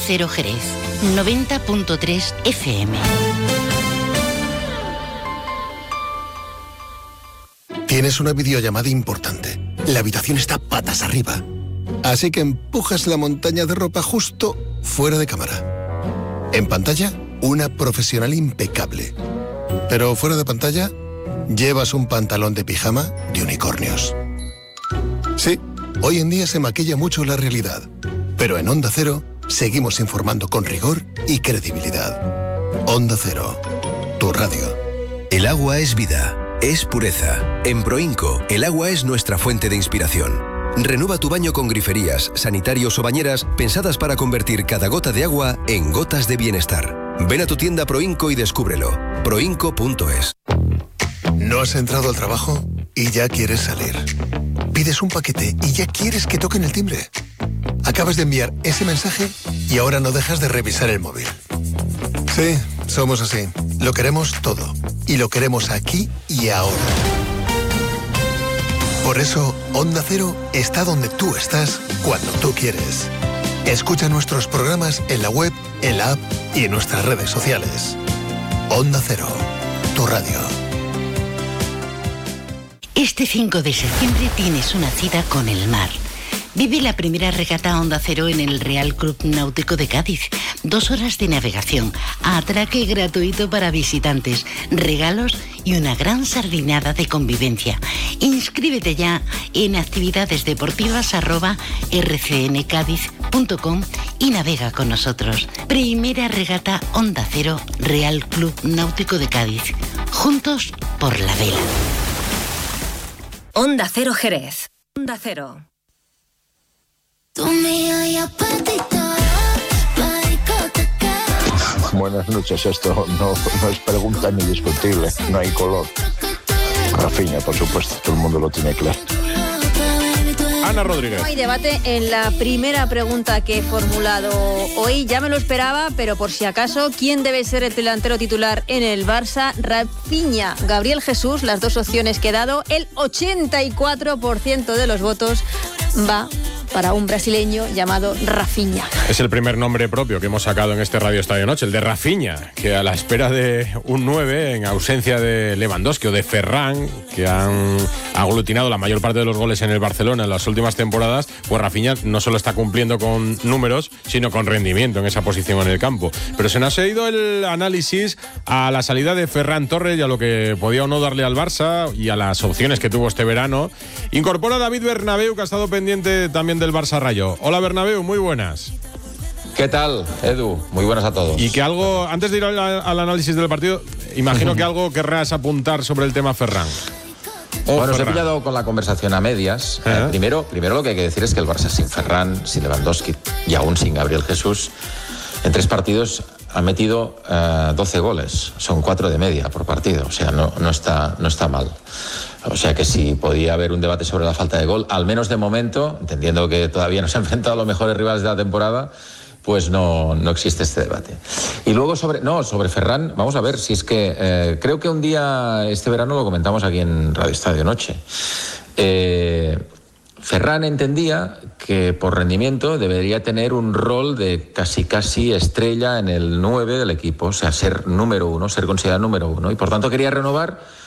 Cero Jerez, 90.3 FM. Tienes una videollamada importante. La habitación está patas arriba. Así que empujas la montaña de ropa justo fuera de cámara. En pantalla, una profesional impecable. Pero fuera de pantalla, llevas un pantalón de pijama de unicornios. Sí, hoy en día se maquilla mucho la realidad. Pero en Onda Cero, seguimos informando con rigor y credibilidad. Onda Cero, tu radio. El agua es vida, es pureza. En Proinco, el agua es nuestra fuente de inspiración. Renueva tu baño con griferías, sanitarios o bañeras pensadas para convertir cada gota de agua en gotas de bienestar. Ven a tu tienda Proinco y descúbrelo. Proinco.es. ¿No has entrado al trabajo y ya quieres salir? Pides un paquete y ya quieres que toquen el timbre. Acabas de enviar ese mensaje y ahora no dejas de revisar el móvil. Sí, somos así. Lo queremos todo. Y lo queremos aquí y ahora. Por eso, Onda Cero está donde tú estás, cuando tú quieres. Escucha nuestros programas en la web, en la app y en nuestras redes sociales. Onda Cero, tu radio. Este 5 de septiembre tienes una cita con el mar. Vive la primera regata Onda Cero en el Real Club Náutico de Cádiz. 2 horas de navegación, atraque gratuito para visitantes, regalos y una gran sardinada de convivencia. Inscríbete ya en actividades_rcncadiz.com y navega con nosotros. Primera regata Onda Cero Real Club Náutico de Cádiz. Juntos por la vela. Onda Cero Jerez. Onda Cero. Buenas noches, esto no es pregunta ni discutible, no hay color. Rafinha, por supuesto, todo el mundo lo tiene claro. Ana Rodríguez. Hay debate en la primera pregunta que he formulado hoy. Ya me lo esperaba, pero por si acaso, ¿quién debe ser el delantero titular en el Barça? Rafinha, Gabriel Jesús, las dos opciones que he dado. El 84% de los votos va para un brasileño llamado Rafinha. Es el primer nombre propio que hemos sacado en este Radio Estadio Noche, el de Rafinha, que a la espera de un 9, en ausencia de Lewandowski o de Ferran, que han aglutinado la mayor parte de los goles en el Barcelona en las últimas temporadas, pues Rafinha no solo está cumpliendo con números, sino con rendimiento en esa posición en el campo. Pero se nos ha ido el análisis a la salida de Ferran Torres y a lo que podía o no darle al Barça y a las opciones que tuvo este verano. Incorpora a David Bernabéu, que ha estado pendiente también del Barça Rayo. Hola Bernabéu, muy buenas. ¿Qué tal, Edu? Muy buenas a todos. Y que algo, antes de ir al análisis del partido, imagino que algo querrás apuntar sobre el tema Ferran. Bueno, os he pillado con la conversación a medias. Primero lo que hay que decir es que el Barça sin Ferran, sin Lewandowski y aún sin Gabriel Jesús, en 3 partidos ha metido 12 goles. Son 4 de media por partido. O sea, no está mal. O sea que si podía haber un debate sobre la falta de gol, al menos de momento, entendiendo que todavía no se han enfrentado a los mejores rivales de la temporada, pues no existe este debate. Y luego sobre Ferran, vamos a ver si es que creo que un día este verano lo comentamos aquí en Radio Estadio Noche. Ferran entendía que por rendimiento debería tener un rol de casi estrella en el 9 del equipo, o sea, ser número 1, ser considerado número 1, y por tanto quería renovar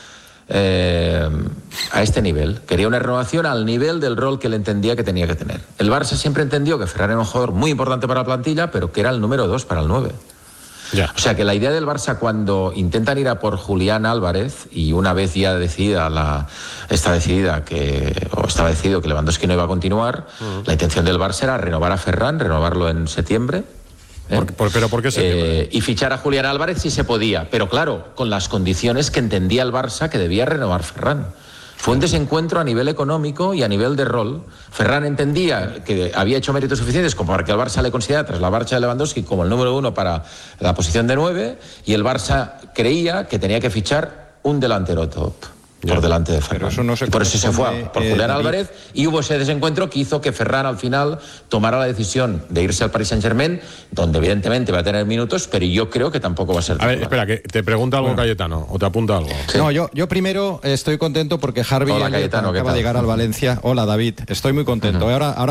a este nivel. Quería una renovación al nivel del rol que él entendía que tenía que tener. El Barça siempre entendió que Ferran era un jugador muy importante para la plantilla, pero que era el número 2 para el 9. Ya. O sea que la idea del Barça cuando intentan ir a por Julián Álvarez, y una vez ya estaba decidido que Lewandowski no iba a continuar, la intención del Barça era renovar a Ferran, renovarlo en septiembre. ¿Pero por qué septiembre? Y fichar a Julián Álvarez si se podía, pero claro, con las condiciones que entendía el Barça que debía renovar Ferran. Fue un desencuentro a nivel económico y a nivel de rol. Ferran entendía que había hecho méritos suficientes como para que el Barça le considerara, tras la marcha de Lewandowski, como el número 1 para la posición de 9, y el Barça creía que tenía que fichar un delantero top por delante de Ferran. Por eso se fue por Julián Álvarez, y hubo ese desencuentro que hizo que Ferran al final tomara la decisión de irse al Paris Saint-Germain, donde evidentemente va a tener minutos, pero yo creo que tampoco va a ser titular. A ver, espera, que te pregunta algo Cayetano, o te apunta algo. Sí. No, yo primero estoy contento porque Harvey acaba de llegar al Valencia. Hola David, estoy muy contento. Ahora